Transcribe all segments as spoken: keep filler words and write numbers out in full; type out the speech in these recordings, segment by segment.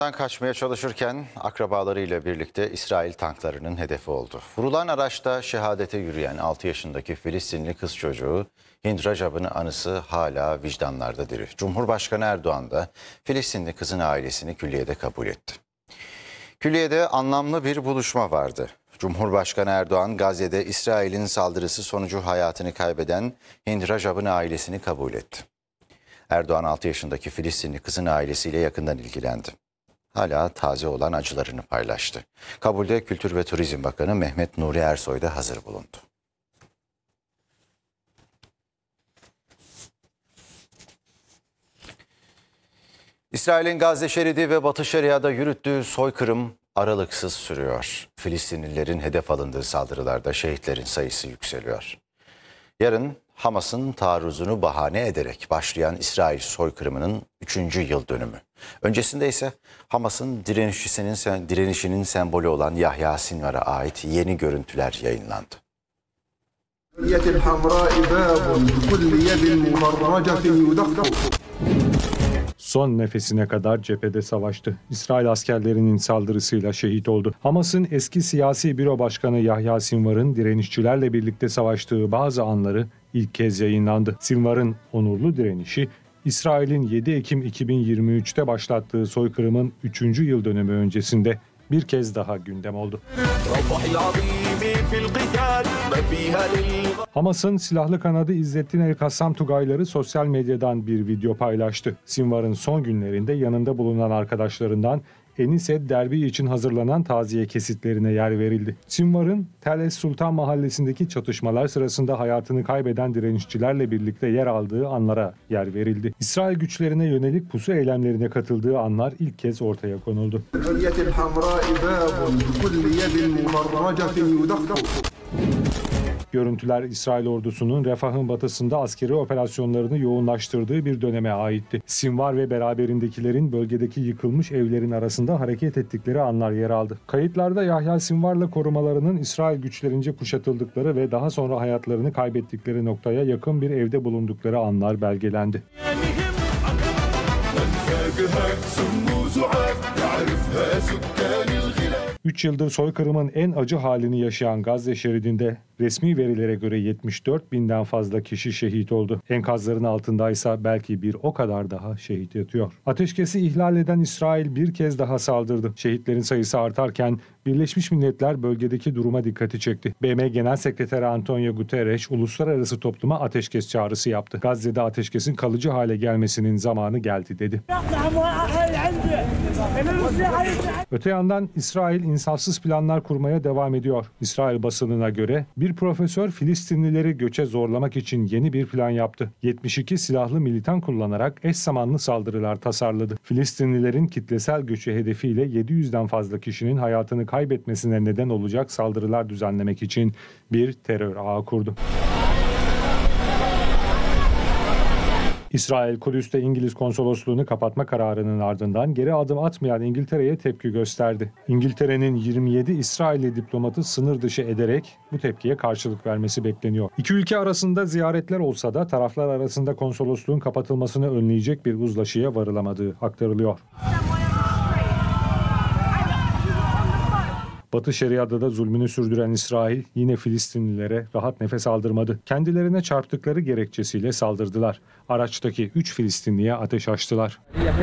Kaçmaya çalışırken akrabalarıyla birlikte İsrail tanklarının hedefi oldu. Vurulan araçta şehadete yürüyen altı yaşındaki Filistinli kız çocuğu Hind Rajab'ın anısı hala vicdanlarda diri. Cumhurbaşkanı Erdoğan da Filistinli kızın ailesini külliyede kabul etti. Külliyede anlamlı bir buluşma vardı. Cumhurbaşkanı Erdoğan, Gazze'de İsrail'in saldırısı sonucu hayatını kaybeden Hind Rajab'ın ailesini kabul etti. Erdoğan altı yaşındaki Filistinli kızın ailesiyle yakından ilgilendi. Hala taze olan acılarını paylaştı. Kabulde Kültür ve Turizm Bakanı Mehmet Nuri Ersoy da hazır bulundu. İsrail'in Gazze şeridi ve Batı Şeria'da yürüttüğü soykırım aralıksız sürüyor. Filistinlilerin hedef alındığı saldırılarda şehitlerin sayısı yükseliyor. Yarın Hamas'ın taarruzunu bahane ederek başlayan İsrail soykırımının üçüncü yıl dönümü. Öncesinde ise Hamas'ın direnişinin, direnişinin sembolü olan Yahya Sinvar'a ait yeni görüntüler yayınlandı. Son nefesine kadar cephede savaştı. İsrail askerlerinin saldırısıyla şehit oldu. Hamas'ın eski siyasi büro başkanı Yahya Sinvar'ın direnişçilerle birlikte savaştığı bazı anları ilk kez yayınlandı. Sinvar'ın onurlu direnişi, İsrail'in yedi Ekim iki bin yirmi üç'te başlattığı soykırımın üçüncü yıl dönümü öncesinde bir kez daha gündem oldu. Hamas'ın silahlı kanadı İzzettin El-Kassam Tugayları sosyal medyadan bir video paylaştı. Sinvar'ın son günlerinde yanında bulunan arkadaşlarından Enise Derbi için hazırlanan taziye kesitlerine yer verildi. Sinvar'ın Tel Es Sultan mahallesindeki çatışmalar sırasında hayatını kaybeden direnişçilerle birlikte yer aldığı anlara yer verildi. İsrail güçlerine yönelik pusu eylemlerine katıldığı anlar ilk kez ortaya konuldu. Görüntüler İsrail ordusunun Refah'ın batısında askeri operasyonlarını yoğunlaştırdığı bir döneme aitti. Sinvar ve beraberindekilerin bölgedeki yıkılmış evlerin arasında hareket ettikleri anlar yer aldı. Kayıtlarda Yahya Sinvar'la korumalarının İsrail güçlerince kuşatıldıkları ve daha sonra hayatlarını kaybettikleri noktaya yakın bir evde bulundukları anlar belgelendi. Üç yıldır soykırımın en acı halini yaşayan Gazze şeridinde resmi verilere göre yetmiş dört binden fazla kişi şehit oldu. Enkazların altındaysa belki bir o kadar daha şehit yatıyor. Ateşkesi ihlal eden İsrail bir kez daha saldırdı. Şehitlerin sayısı artarken Birleşmiş Milletler bölgedeki duruma dikkati çekti. B M Genel Sekreteri Antonio Guterres uluslararası topluma ateşkes çağrısı yaptı. Gazze'de ateşkesin kalıcı hale gelmesinin zamanı geldi dedi. Öte yandan İsrail insafsız planlar kurmaya devam ediyor. İsrail basınına göre bir profesör Filistinlileri göçe zorlamak için yeni bir plan yaptı. yetmiş iki silahlı militan kullanarak eş zamanlı saldırılar tasarladı. Filistinlilerin kitlesel göçü hedefiyle yedi yüzden fazla kişinin hayatını kaybetmesine neden olacak saldırılar düzenlemek için bir terör ağı kurdu. İsrail, Kudüs'te İngiliz konsolosluğunu kapatma kararının ardından geri adım atmayan İngiltere'ye tepki gösterdi. İngiltere'nin yirmi yedi İsrailli diplomatı sınır dışı ederek bu tepkiye karşılık vermesi bekleniyor. İki ülke arasında ziyaretler olsa da taraflar arasında konsolosluğun kapatılmasını önleyecek bir uzlaşıya varılamadığı aktarılıyor. Batı Şeria'da da zulmünü sürdüren İsrail yine Filistinlilere rahat nefes aldırmadı. Kendilerine çarptıkları gerekçesiyle saldırdılar. Araçtaki üç Filistinliye ateş açtılar.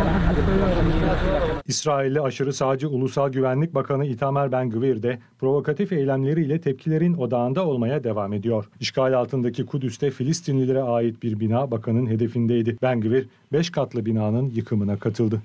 İsrailli aşırı sağcı Ulusal Güvenlik Bakanı Itamar Ben-Gvir de provokatif eylemleriyle tepkilerin odağında olmaya devam ediyor. İşgal altındaki Kudüs'te Filistinlilere ait bir bina bakanın hedefindeydi. Ben-Gvir beş katlı binanın yıkımına katıldı.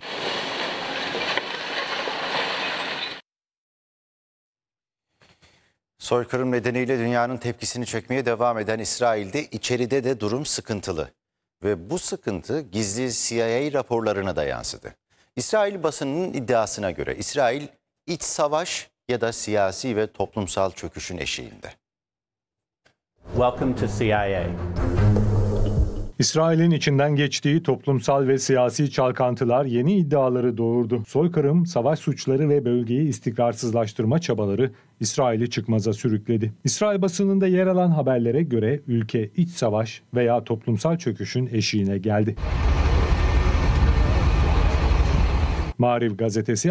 Soykırım nedeniyle dünyanın tepkisini çekmeye devam eden İsrail'de içeride de durum sıkıntılı. Ve bu sıkıntı gizli C I A raporlarına da yansıdı. İsrail basınının iddiasına göre İsrail iç savaş ya da siyasi ve toplumsal çöküşün eşiğinde. Welcome to C I A. İsrail'in içinden geçtiği toplumsal ve siyasi çalkantılar yeni iddiaları doğurdu. Soykırım, savaş suçları ve bölgeyi istikrarsızlaştırma çabaları İsrail'i çıkmaza sürükledi. İsrail basınında yer alan haberlere göre ülke iç savaş veya toplumsal çöküşün eşiğine geldi. Maariv gazetesi